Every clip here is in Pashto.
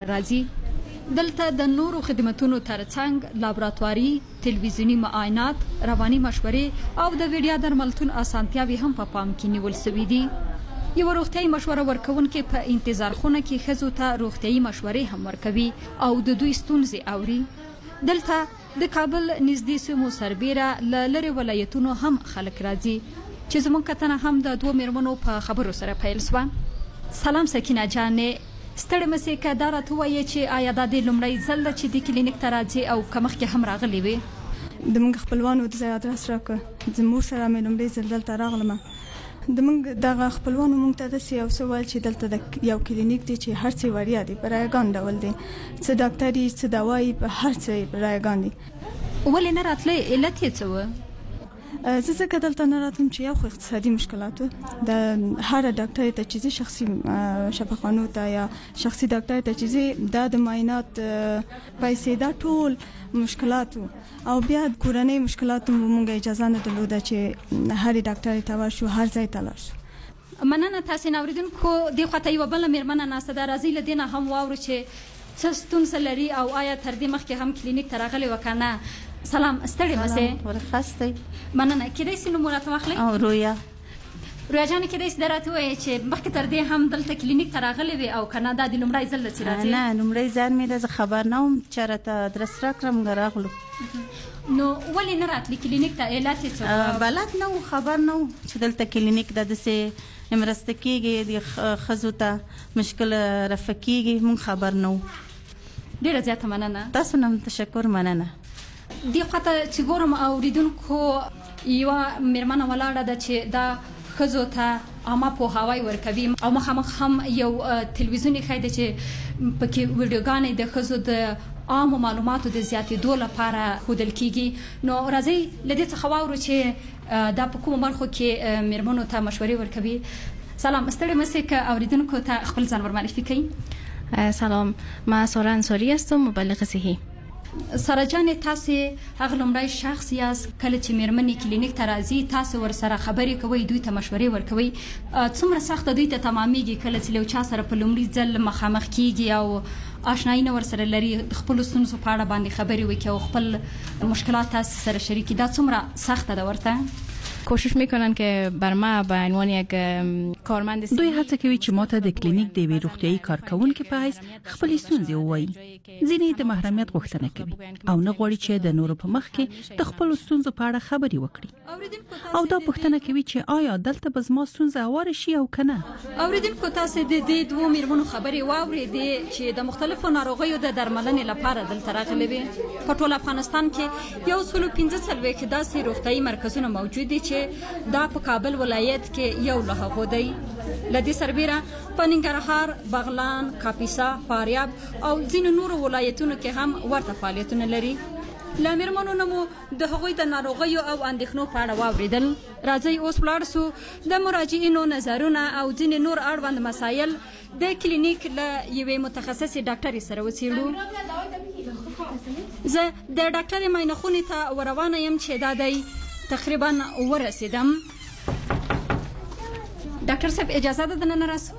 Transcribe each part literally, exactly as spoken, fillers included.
راځي. دلته د نورو خدماتونو ترڅنګ لابراتواري، تلویزیوني معاینات، رواني مشورې او د ویډیا درملتون اسانتیاوې هم په پام کې نیول شوي دي. یو روغتیايي مشوره ورکونکي په انتظار خونه کې ښځو ته روغتیايي مشورې هم ورکوي او د دوی ستونزې اوري. دلته د کابل نږدې سیمو سربیره له لرې ولایتونو هم خلک راځي چې زموږ کتنه هم د دوو میرمنو په خبرو سره پیل شوه. سلام سکینه جانې، ستړې مسې که دا راته ووایې چې آیا دا د لومړی ځل ده چې د کلینیک ته راځې او که مخکې هم راغلې وې؟ د موږ خپلوانو د ځای ادرس راکړه، زموږ سره مې لومړی ځل دلته راغلم. د موږ دغه خپلوانو موږ ته داسې یو څه ویل چې دلته د یو کلینیک دی چې هر څه وړیا دی، په رایګان ډول دی، څه ډاکټري څه دوایي په هر څه په رایګان دی. ولې نه راتلې؟ علت یې څه و؟ زه ځکه دلته نه راتلم چې یو خو اقتصادي مشکلات و، د هر ډاکټر ته چې زه شخصي شفاخانو ته یا شخصي ډاکټر ته چې زه دا د معاینات پیسې دا ټول مشکلات و، او بیا کورنۍ مشکلات مونږ اجازه نه درلوده چې هر ډاکټر ته ورشو، هر ځای ته لاړ شو. مننه. تاسې ناوریدونکو دې خواته یوه بله میرمنه ناسته ده، راځئ له دې نه هم واورو چې څه ستونزه لري او آیا تر دې مخکې هم کلینیک ته راغلې وه که نه. سلام، ستړې مسې؟ ورخستی. مننه. کیدای شي نوم راته واخلئ؟ او رویا. رویا جانې، کیدای شي دا راته ووایې چې مخکې تر دې هم دلته کلینیک ته راغلې وې او که نه دا د لومړی ځل ده چې راځې؟ نه، لومړی ځل مې ده، زه خبر نه وم، چا راته ادرس راکړه، موږ راغلو. نو ولې نه راتلې کلینیک ته؟ علت یې څه و؟ بلد نه و، خبر نه و چې دلته کلینیک ده، داسې مرسته کېږي د ښځو ته مشکل رفع کېږي، موږ خبر نه و. ډېره زیاته مننه. تاسو نه تشکر. مننه. دې خواته چې ګورم اوریدونکو یوه میرمنه ولاړه ده چې دا ښځو ته عامه پوهاوی ورکوي او مخامخ هم یو تلویزیون یې ښایي ده چې پکې ویډیوګانې د ښځو د عامو معلوماتو د زیاتېدو لپاره ښودل کېږي. نو راځئ له دې څخه واورو چې دا په کومو برخو کې میرمنو ته مشورې ورکوي. سلام، ستړې مسې که اوریدونکو ته خپل ځان ورمعرفي کړئ. سلام، ما ساره انصاری هستم، مبلغ صحی. ساره جانې، تاسې هغه لومړی شخص یاست کله چې میرمنې کلینیک ته راځي، تاسې ورسره خبرې کوئ، دوی ته مشورې ورکوئ. څومره سخته دوی ته تمامیږي کله چې له یو چا سره په لومړي ځل مخامخ کیږي او آشنایی نه ورسره لري، د خپلو ستونزو په اړه باندې خبرې وکړي او خپل مشکلات تاسې سره شریکي؟ دا څومره سخته ده ورته؟ کوشش میکنن که بر ما به عنوان یک کارمند دوی هڅه کوي چې ماته د کلینیک د وی روغتیايي کارکونکو په حیث خپل ستونزې ووایي. ځینې د محرمیت غوښتنه کوي او نه غواړي چې د نورو په مخ کې د خپل ستونزو په اړه خبرې وکړي، او دا پوښتنه کوي چې آیا دلته به زما ستونزه هواره شي او کنه. اوریدونکو، تاسې د دې دوو میرمنو خبرې واورېدې چې د مختلفو ناروغیو د درملنې لپاره دلته راغلې وې. په ټول افغانستان کې یو سلو پنځه څلوېښت داسې روغتیايي مرکزونه موجود دي چې دا په کابل ولایت کې یو له هغو دی. له دې سربیره په ننګرهار، بغلان، کاپیسا، فاریاب او ځینو نورو ولایتونو کې هم ورته فعالیتونه لري. له میرمنو نه مو د هغوی د ناروغیو او اندېښنو په اړه واورېدل. راځئ اوس ولاړ سو د مراجعینو نظرونه او ځینې نور اړوند مسایل د کلینیک له یوې متخصصې ډاکټرې سره وڅېړو. زه د ډاکټرې معاینه خونې ته وروانه یم چې دا دی تقریبا ورسېدم. ډاکټر صاحب، اجازه ده دننه راسو؟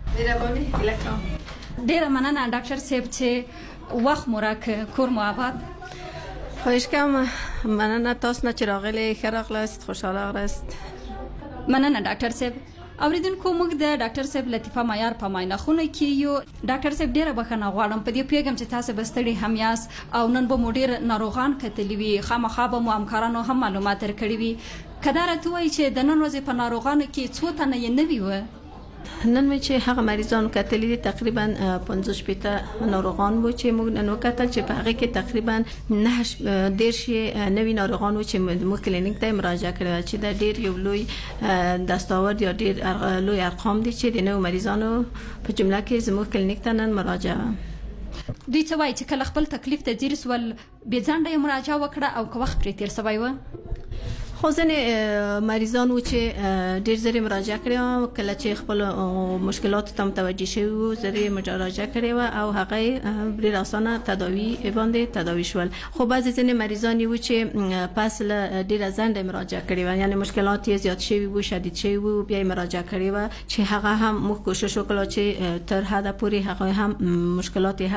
ډېره مننه ډاکټر صاحب چې وخت مو راکړ، کور مو آباد. خواهش کوم. مننه تاسو نه چې راغلي، ښه راغلاست، خوشحاله راست. مننه ډاکټر صاحب. اوریدونکو، موږ د ډاکټر صاحب لطیفه معیار په معاینه خونه کې یو. ډاکټر صاحب، ډیره بخښنه غواړم، په دې پوهېږم چې تاسو به ستړي هم یاست او نن به مو ډېر ناروغان کتلي وي، خامخا به مو همکارانو هم معلومات درکړي وي. که دا راته ووایي چې د نن ورځې په ناروغانو کې څو تنه یې نوي وه؟ نن مې چې هغه مریضان کتلي دي تقریبا پنځه شپېته ناروغان وو چې موږ نن وکتل چې په هغه کې تقریبا نه دېرش نوي ناروغان وو چې موږ کلینیک ته مراجعه کړې، چې دا ډېر یو لوی دستاورد یا ډېر لوی ارقام دي چې د نوو مریضانو په جمله کې زموږ کلینیک ته نن مراجعه. دوی څه وایي چې کله خپل تکلیف ته ځیر سول بې ځنډه یې مراجعه وکړه او که وخت پرې تېر سوی و؟ خو ځینې مریضان وو چې ډېر زر یې مراجعه کړې وه، کله چې خپل مشکلاتو ته متوجه شوي وو زر یې مراجعه کړې وه او هغه یې ډېر اسانه تداوي باندې تداوي شول. خو بعضې ځینې مریضان وو چې پس له ډېره ځنډه یې مراجعه کړې وه، یعنې مشکلات یې زیات شوي وو، شدید شوي وو، بیا یې مراجعه کړې وه چې هغه هم موږ کوشش وکړو چې تر حده پورې هغه هم مشکلات یې